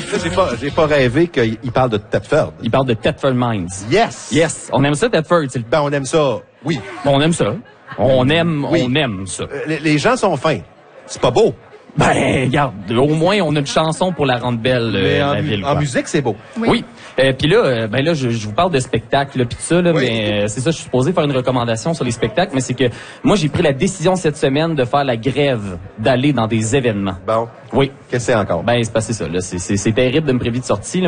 J'ai pas rêvé qu'il parle de Thetford. Il parle de Thetford Mines. Yes! Yes! On aime ça, Thetford. Ben, on aime ça, oui. On aime ça. On aime ça. Les gens sont fins. C'est pas beau. Ben, regarde, au moins, on a une chanson pour la rendre belle, Mais la ville. en musique, c'est beau. Oui. Puis là, je vous parle de spectacle, puis tout ça, là, oui. Mais c'est ça, je suis supposé faire une recommandation sur les spectacles, mais c'est que moi, j'ai pris la décision cette semaine de faire la grève, d'aller dans des événements. Bon. Oui. Qu'est-ce que c'est encore? Ben, c'est passé ça, là. C'est terrible de me prévenir de sortie, là.